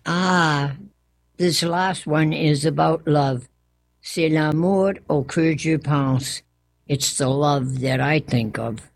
Ah, this last one is about love. C'est l'amour auquel je pense. It's the love that I think of.